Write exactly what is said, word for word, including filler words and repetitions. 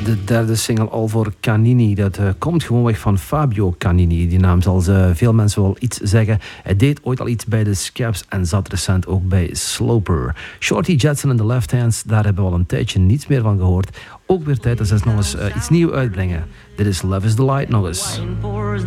De derde single al voor Canini. Dat uh, komt gewoon weg van Fabio Canini. Die naam zal uh, veel mensen wel iets zeggen. Hij deed ooit al iets bij de Scaps en zat recent ook bij Sloper. Shorty Jetson en The Left Hands, daar hebben we al een tijdje niets meer van gehoord. Ook weer tijd dat ze nog eens uh, iets nieuws uitbrengen. Dit is Love is the Light nog eens.